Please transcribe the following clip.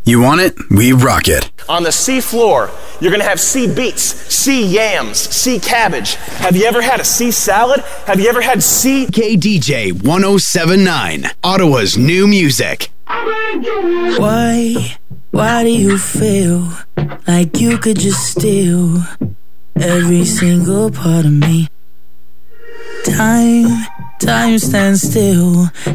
You want it? We rock it. On the sea floor, you're going to have sea beets, sea yams, sea cabbage. Have you ever had a sea salad? Have you ever had sea... KDJ 107.9, Ottawa's new music. Why do you feel like you could just steal every single part of me? Time stands still,